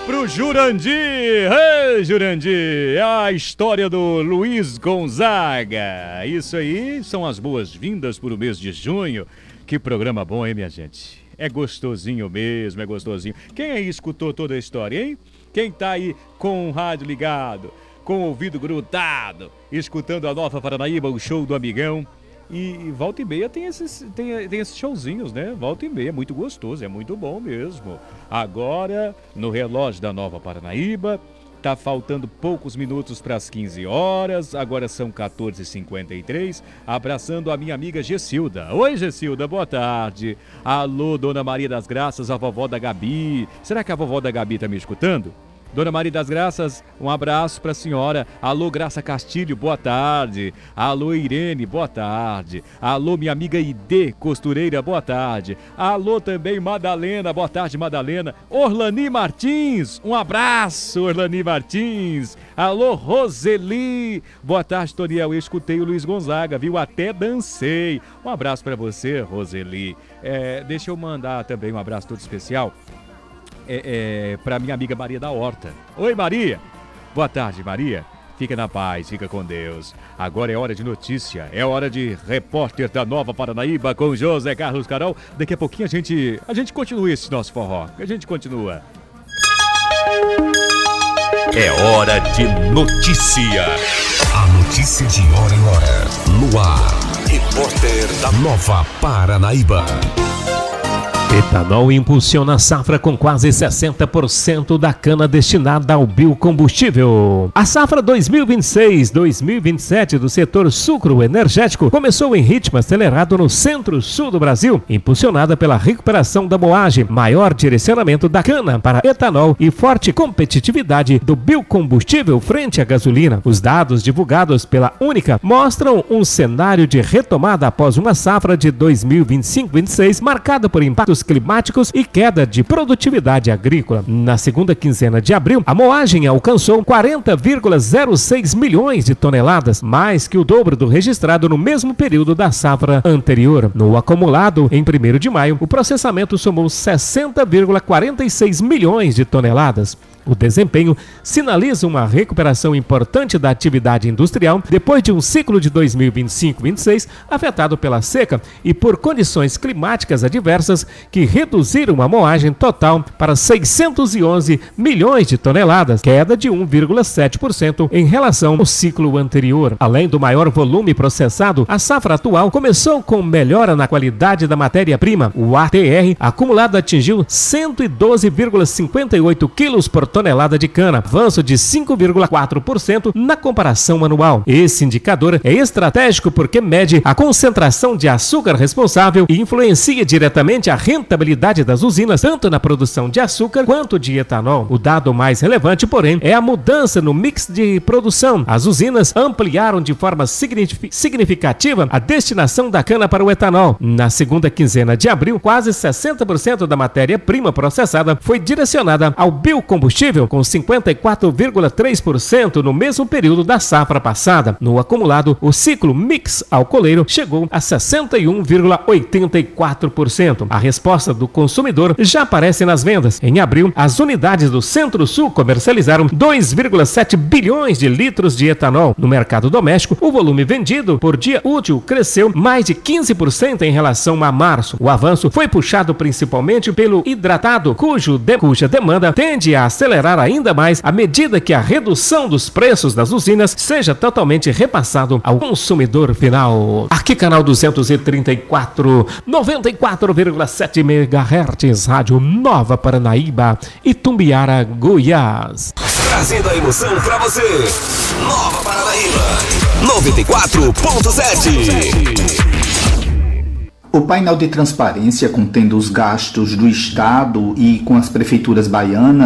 pro Jurandir. Ei, Jurandir, é a história do Luiz Gonzaga. Isso aí são as boas-vindas para o mês de junho. Que programa bom, hein, minha gente? É gostosinho mesmo, é gostosinho. Quem aí escutou toda a história, hein? Quem tá aí com o rádio ligado, com o ouvido grudado, escutando a Nova Paranaíba, o show do Amigão. E volta e meia tem esses showzinhos, né? Volta e meia, é muito gostoso, é muito bom mesmo. Agora, no relógio da Nova Paranaíba, tá faltando poucos minutos para as 15 horas, agora são 14h53, abraçando a minha amiga Gessilda. Oi, Gessilda, boa tarde. Alô, Dona Maria das Graças, a vovó da Gabi. Será que a vovó da Gabi tá me escutando? Dona Maria das Graças, um abraço para a senhora. Alô, Graça Castilho, boa tarde. Alô, Irene, boa tarde. Alô, minha amiga Ide Costureira, boa tarde. Alô, também Madalena, boa tarde, Madalena. Orlani Martins, um abraço, Orlani Martins. Alô, Roseli, boa tarde, Toniel. Eu escutei o Luiz Gonzaga, viu? Até dancei. Um abraço para você, Roseli. Deixa eu mandar também um abraço todo especial para minha amiga Maria da Horta. Oi, Maria. Boa tarde, Maria. Fica na paz, fica com Deus. Agora é hora de notícia, é hora de repórter da Nova Paranaíba com José Carlos Carol. Daqui a pouquinho a gente continua esse nosso forró. A gente continua. É hora de notícia. A notícia de hora em hora. No ar. Repórter da Nova Paranaíba. Etanol impulsiona a safra com quase 60% da cana destinada ao biocombustível. A safra 2026-2027 do setor sucroenergético começou em ritmo acelerado no centro-sul do Brasil, impulsionada pela recuperação da moagem, maior direcionamento da cana para etanol e forte competitividade do biocombustível frente à gasolina. Os dados divulgados pela Única mostram um cenário de retomada após uma safra de 2025-26 marcada por impactos climáticos e queda de produtividade agrícola. Na segunda quinzena de abril, a moagem alcançou 40,06 milhões de toneladas, mais que o dobro do registrado no mesmo período da safra anterior. No acumulado, em 1º de maio, o processamento somou 60,46 milhões de toneladas. O desempenho sinaliza uma recuperação importante da atividade industrial depois de um ciclo de 2025-26 afetado pela seca e por condições climáticas adversas que reduziram a moagem total para 611 milhões de toneladas, queda de 1,7% em relação ao ciclo anterior. Além do maior volume processado, a safra atual começou com melhora na qualidade da matéria-prima. O ATR acumulado atingiu 112,58 quilos por tonelada de cana, avanço de 5,4% na comparação anual. Esse indicador é estratégico porque mede a concentração de açúcar responsável e influencia diretamente a rentabilidade das usinas, tanto na produção de açúcar quanto de etanol. O dado mais relevante, porém, é a mudança no mix de produção. As usinas ampliaram de forma significativa a destinação da cana para o etanol. Na segunda quinzena de abril, quase 60% da matéria-prima processada foi direcionada ao biocombustível, com 54,3% no mesmo período da safra passada. No acumulado, o ciclo mix alcooleiro chegou a 61,84%. A resposta do consumidor já aparece nas vendas. Em abril, as unidades do Centro-Sul comercializaram 2,7 bilhões de litros de etanol. No mercado doméstico, o volume vendido por dia útil cresceu mais de 15% em relação a março. O avanço foi puxado principalmente pelo hidratado, cuja demanda tende a acelerar ainda mais à medida que a redução dos preços das usinas seja totalmente repassado ao consumidor final. Aqui, canal 234, 94,7 MHz, Rádio Nova Paranaíba, Itumbiara, Goiás. Trazendo a emoção pra você. Nova Paranaíba, 94,7. O painel de transparência contendo os gastos do Estado e com as prefeituras baianas